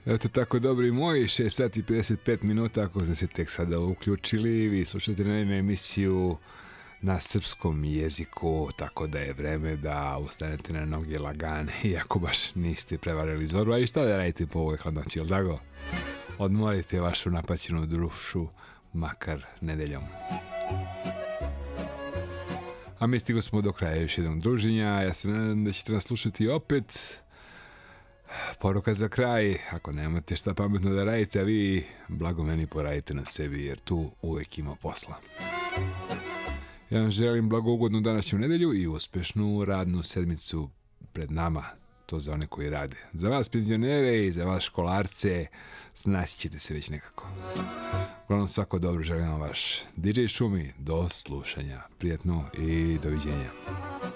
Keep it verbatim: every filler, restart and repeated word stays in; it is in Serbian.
Eto tako, dobri moji, šest sati i pedeset pet minuta, ako ste se tek sada uključili, vi slušate naime emisiju na srpskom jeziku, tako da je vreme da ustanete na noge lagane, iako baš niste prevarili zoru, a i šta da radite po ovoj hladnoći, jel tako? Odmorite vašu napaćenu dušu, makar nedeljom. A mi stigo smo do kraja još jednog druženja, ja se nadam da ćete nas slušati opet. Poruka za kraj, ako nemate šta pametno da radite, a vi blago meni poradite na sebi, jer tu uvek ima posla. Ja vam želim blagougodnu današnju nedelju i uspešnu radnu sedmicu pred nama, to za one koji rade. Za vas penzionere i za vas školarce, snaći ćete se već nekako. Uglavnom, svako dobro, želim vam vaš D J Šumi, do slušanja, prijatno i doviđenja.